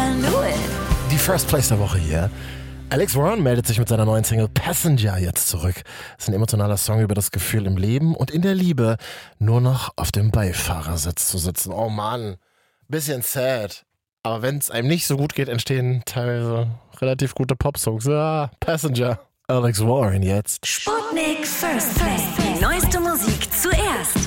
Die First Place der Woche hier. Alex Warren meldet sich mit seiner neuen Single Passenger jetzt zurück. Das ist ein emotionaler Song über das Gefühl im Leben und in der Liebe nur noch auf dem Beifahrersitz zu sitzen. Oh Mann, bisschen sad. Aber wenn es einem nicht so gut geht, entstehen teilweise relativ gute Popsongs. Passenger. Alex Warren jetzt. Sputnik First Place. Die neueste Musik zuerst.